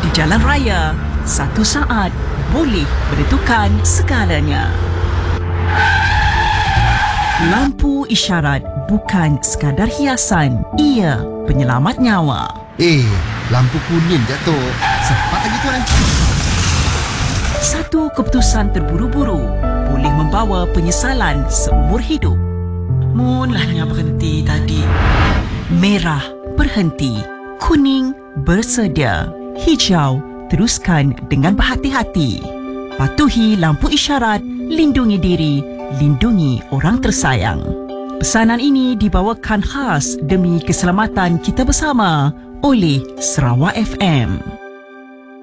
di jalan raya, satu saat boleh menentukan segalanya. Lampu isyarat bukan sekadar hiasan, ia penyelamat nyawa. Lampu kuning jatuh. Cepat lagi tuan. Satu keputusan terburu-buru boleh membawa penyesalan seumur hidup. Mulanya berhenti tadi. Merah berhenti, kuning bersedia, hijau teruskan dengan berhati-hati. Patuhi lampu isyarat, lindungi diri, lindungi orang tersayang. Pesanan ini dibawakan khas demi keselamatan kita bersama oleh Sarawak FM.